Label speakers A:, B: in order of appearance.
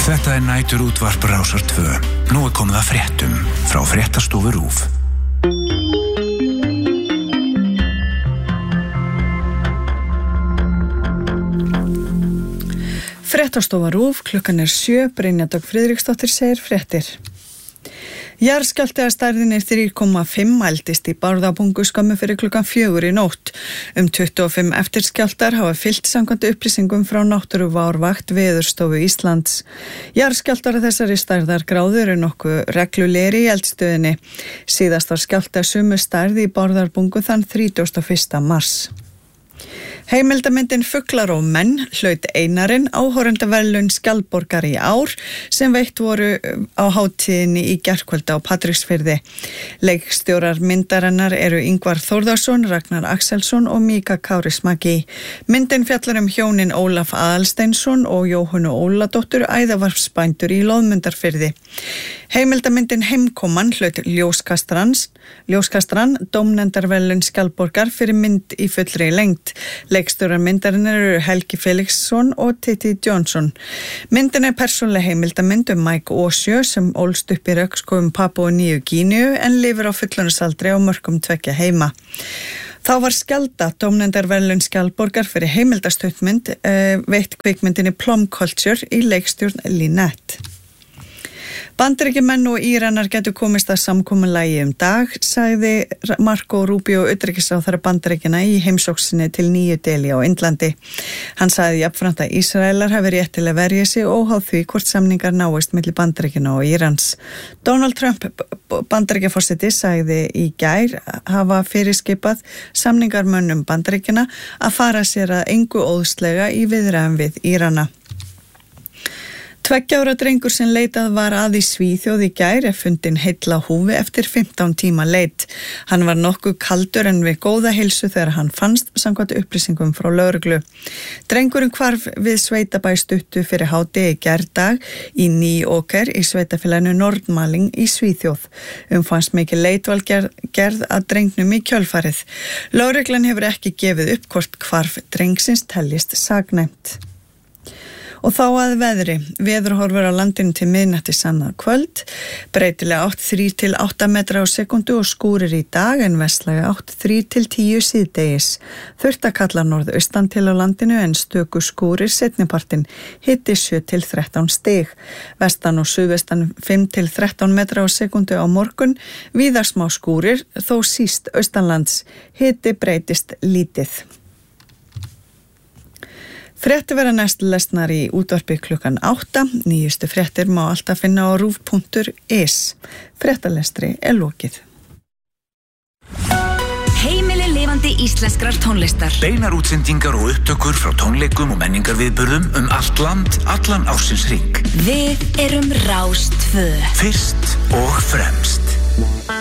A: Þetta nætur útvarp Rásar 2. Nú komið að fréttum frá Fréttastofu RÚV.
B: Fréttastofa RÚV, klukkan 7, Brynja Dögg Friðriksdóttir segir fréttir. Jarðskjálfti að stærðinni 3,5 mældist í Bárðarbungu skömmu fyrir klukkan 4 í nótt. 25 eftirskjálftar hafa fylgt samkvæmt upplýsingum frá Náttúruvárvakt Veðurstofu Íslands. Jarðskjálftar þessari stærðargráðu eru nokkuð reglulegri í eldstöðinni. Síðast var skjálfti að sömu stærð í Bárðarbungu þann 31. mars. Heimildamyndin Fuglar og menn hlaut Einarinn áhorfendaverðlaun Skjaldborgar í ár sem veitt voru á hátíðinni í gærkvöldi á Patreksfirði. Leikstjórar myndarinnar eru Ingvar Þórðarsson, Ragnar Axelsson og Míka Kári Smaki. Myndin fjallar hjónin Ólaf Aðalsteinsson og Jóhönnu Óladóttur, æðavarpsbændur í Loðmundarfirði. Heimildamyndin Heimkoman hlaut ljóskastran dómnefndarverðlaun Skjaldborgar fyrir mynd í fullri lengd. Leikstjórar myndarinnar eru Helgi Felixson og Titi Johnson. Myndin persónuleg heimildamynd Mike Osjö sem ólst upp í Reykjavík Papúu Nýju Gíneu en lifir á fullorðinsaldri á mörkum 2 heima. Þá var Skjalda dómnefndarverðlaun Skjaldborgar fyrir heimildastuttmynd veitt kvikmyndinni Plum Culture í leikstjórn Lynette. Bandaríkjamenn og Íranar getur komist að samkomulagi dag, sagði Marco Rubio utanríkisráðherra Bandaríkjanna í heimsókn sinni til Nýju Delí á Indlandi. Hann sagði jafnframt að Ísraelar hafi rétt til að verja sig óháð því hvort samningar náist milli Bandaríkjanna og Írans. Donald Trump, Bandaríkjaforseti, sagði í gær hafa fyrirskipað samningarmönnum Bandaríkjanna að fara sér að engu óðslega í viðræðum við Írana. 2 ára drengur sem leitað var að í Svíþjóð í gær fundinn heill á húfi eftir 15 tíma leit. Hann var nokkuð kaldur en við góða heilsu þegar hann fannst samkvæmt upplýsingum frá lögreglu. Drengurinn hvarf við sveitabæ stuttu fyrir hádegi í gærdag í Nyåker í sveitafélaginu Nordmaling í Svíþjóð. Fannst mikið leit var gerð að drengnum í kjölfarið. Lögreglan hefur ekki gefið upp hvort hvarf drengsins teljist saknæmt. Og þá að veðri. Veðurhorfur á landinu til miðnætti annað kvöld. Breytileg átt 3 til 8 metra á sekundu og skúrir í dag en vestlæg átt 3 til 10 síðdegis. Þurrt að kalla norðaustan til á landinu en stöku skúrir seinnipartinn. Hiti 7 til 13 stig. Vestan og suðvestan 5 til 13 metra á sekundu á morgun. Víða smá skúrir þó síst austanlands. Hiti breytist lítið. Fréttir verða næst lesnar í útvarpi klukkan 8. Nýjustu fréttir má alltaf finna á ruv.is. Fréttalestri lokið.
C: Heimili lifandi íslenskrar tónlistar.
A: Beinar útsendingar og upptökur frá tónleikum og menningarviðburðum allt land, allan ársins hring.
C: Við erum Rás 2.
A: Fyrst og fremst.